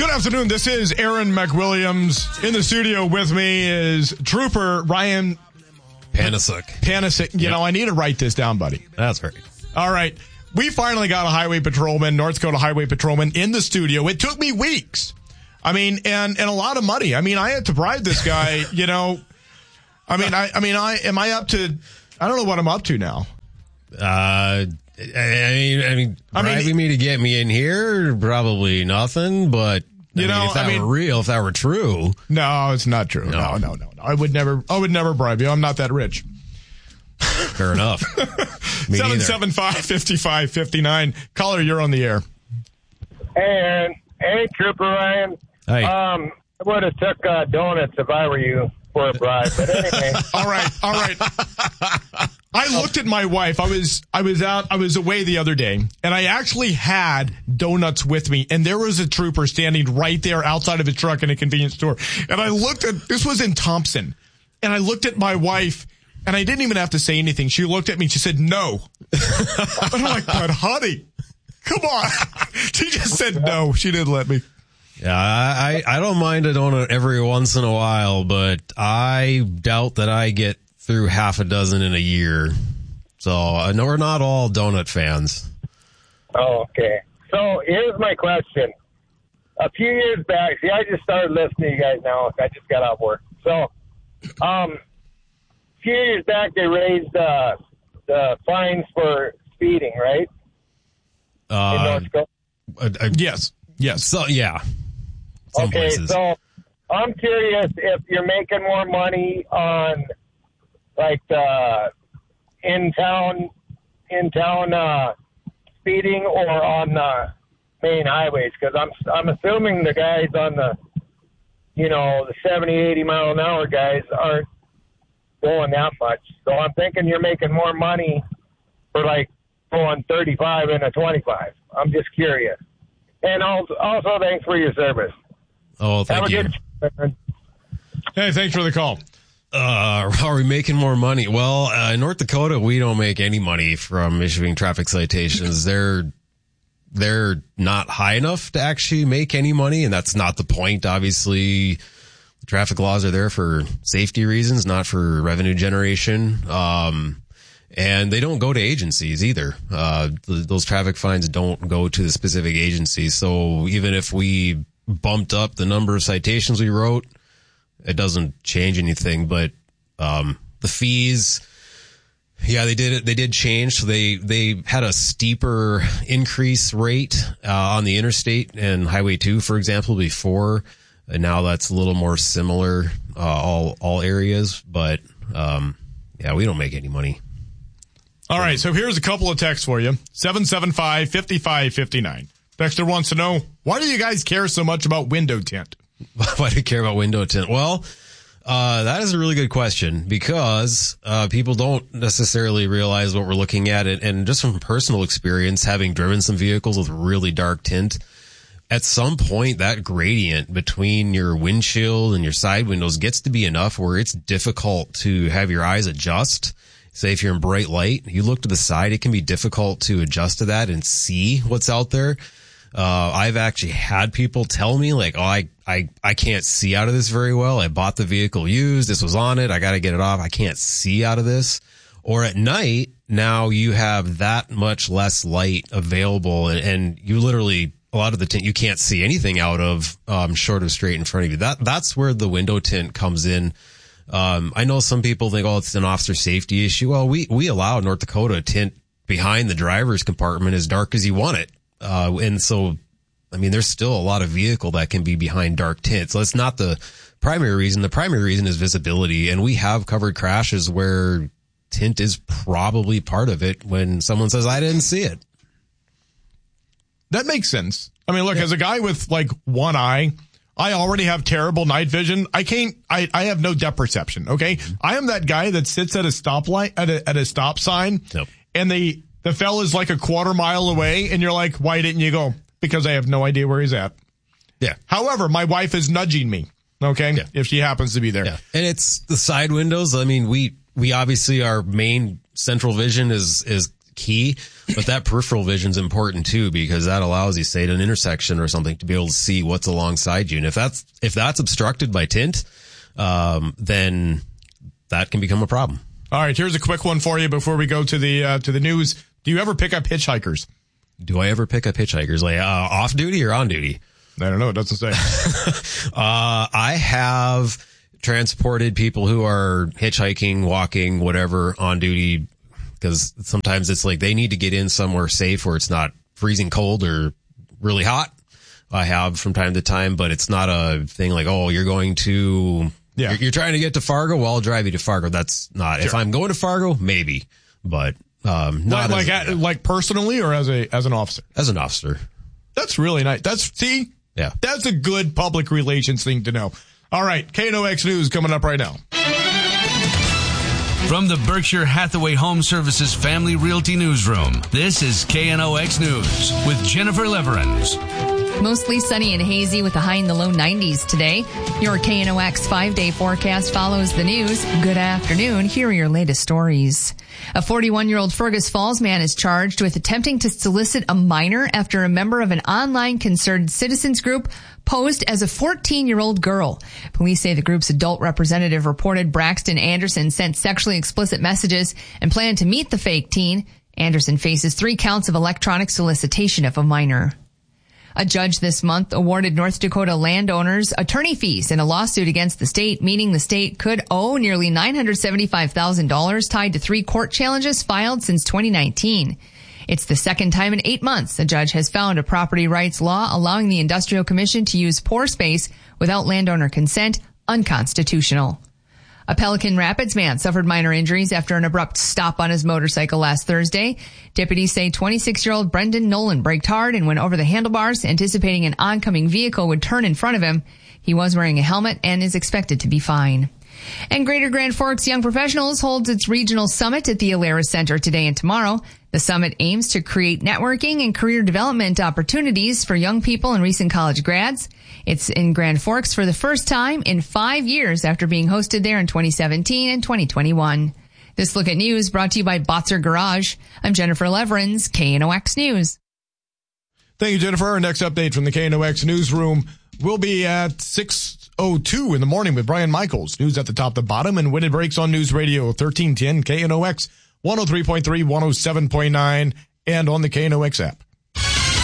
Good afternoon. This is Aaron McWilliams. In the studio with me is Trooper Ryan Panasic. You know, I need to write this down, buddy. That's right. All right. We finally got a highway patrolman, North Dakota highway patrolman, in the studio. It took me weeks. I mean, and a lot of money. I mean, I had to bribe this guy, you know. I don't know what I'm up to now. Bribing me to get me in here, probably nothing, but if that were true. No, it's not true. No. I would never bribe you. I'm not that rich. Fair enough. 775-5559. Caller, you're on the air. Hey, Aaron. Hey, Trooper Ryan. Hey. I would have took donuts if I were you for a bribe, but anyway. All right. I looked at my wife. I was away the other day, and I actually had donuts with me, and there was a trooper standing right there outside of his truck in a convenience store. And I looked at, this was in Thompson, and I looked at my wife, and I didn't even have to say anything. She looked at me and she said, no. And I'm like, but honey, come on. She just said no. She didn't let me. Yeah, I don't mind a donut every once in a while, but I doubt that I get through half a dozen in a year. So we're not all donut fans. Oh, okay. So here's my question. A few years back, I just started listening to you guys now. I just got off work. So, a few years back, they raised the fines for speeding, right? In North Dakota? Yes. So, yeah. Okay, so I'm curious if you're making more money on, like, the in-town speeding or on the main highways, because I'm assuming the guys on the 70, 80 mile an hour guys aren't going that much. So I'm thinking you're making more money for, like, going 35 and a 25. I'm just curious. And also thanks for your service. Oh, thank you. Hey, thanks for the call. Are we making more money? Well, in North Dakota, we don't make any money from issuing traffic citations. They're not high enough to actually make any money, and that's not the point. Obviously, the traffic laws are there for safety reasons, not for revenue generation. And they don't go to agencies either. Those traffic fines don't go to the specific agencies. So even if we bumped up the number of citations we wrote, it doesn't change anything. But the fees, yeah, they did change. So they had a steeper increase rate on the interstate and Highway 2, for example, before. And now that's a little more similar, all areas. But yeah, we don't make any money. All right, so here's a couple of texts for you. 775-5559. Dexter wants to know, why do you guys care so much about window tint? Why do you care about window tint? Well, that is a really good question, because people don't necessarily realize what we're looking at. And just from personal experience, having driven some vehicles with really dark tint, at some point that gradient between your windshield and your side windows gets to be enough where it's difficult to have your eyes adjust. Say if you're in bright light, you look to the side, it can be difficult to adjust to that and see what's out there. I've actually had people tell me, like, oh, I can't see out of this very well. I bought the vehicle used. This was on it. I got to get it off. I can't see out of this. Or at night, now you have that much less light available, and you literally, a lot of the tint you can't see anything out of, short of straight in front of you. That's where the window tint comes in. I know some people think, oh, it's an officer safety issue. Well, we allow North Dakota tint behind the driver's compartment as dark as you want it. And so, I mean, there's still a lot of vehicle that can be behind dark tint. So it's not the primary reason. The primary reason is visibility. And we have covered crashes where tint is probably part of it when someone says, I didn't see it. That makes sense. I mean, look, as a guy with like one eye, I already have terrible night vision. I have no depth perception. Okay. Mm-hmm. I am that guy that sits at a stoplight, at a stop sign. Yep. And the fella's like a quarter mile away and you're like, why didn't you go? Because I have no idea where he's at. Yeah. However, my wife is nudging me. Okay. Yeah. If she happens to be there. Yeah. And it's the side windows. I mean, we obviously, our main central vision is key, but that peripheral vision is important too, because that allows you, say, at an intersection or something, to be able to see what's alongside you. And if that's obstructed by tint, then that can become a problem. All right, here's a quick one for you before we go to the news. Do you ever pick up hitchhikers? Do I ever pick up hitchhikers? Like off duty or on duty? I don't know. It doesn't say. I have transported people who are hitchhiking, walking, whatever, on duty, because sometimes it's like they need to get in somewhere safe where it's not freezing cold or really hot. I have from time to time, but it's not a thing like, oh, you're going to... Yeah. You're trying to get to Fargo? Well, I'll drive you to Fargo. That's not... Sure. If I'm going to Fargo, maybe, but not like personally or as an officer? As an officer. That's really nice. Yeah. That's a good public relations thing to know. All right, KNOX News coming up right now. From the Berkshire Hathaway Home Services Family Realty Newsroom, this is KNOX News with Jennifer Leverins. Mostly sunny and hazy with a high in the low 90s today. Your KNOX 5-day forecast follows the news. Good afternoon. Here are your latest stories. A 41-year-old Fergus Falls man is charged with attempting to solicit a minor after a member of an online concerned citizens group posed as a 14-year-old girl. Police say the group's adult representative reported Braxton Anderson sent sexually explicit messages and planned to meet the fake teen. Anderson faces 3 counts of electronic solicitation of a minor. A judge this month awarded North Dakota landowners attorney fees in a lawsuit against the state, meaning the state could owe nearly $975,000 tied to 3 court challenges filed since 2019. It's the second time in 8 months a judge has found a property rights law allowing the Industrial Commission to use pore space without landowner consent unconstitutional. A Pelican Rapids man suffered minor injuries after an abrupt stop on his motorcycle last Thursday. Deputies say 26-year-old Brendan Nolan braked hard and went over the handlebars, anticipating an oncoming vehicle would turn in front of him. He was wearing a helmet and is expected to be fine. And Greater Grand Forks Young Professionals holds its regional summit at the Alara Center today and tomorrow. The summit aims to create networking and career development opportunities for young people and recent college grads. It's in Grand Forks for the first time in 5 years after being hosted there in 2017 and 2021. This Look at News brought to you by Botzer Garage. I'm Jennifer Leverins, KNOX News. Thank you, Jennifer. Our next update from the KNOX newsroom will be at 6:02 in the morning with Brian Michaels. News at the top, the bottom, and when it breaks on News Radio 1310 KNOX 103.3, 107.9, and on the KNOX app.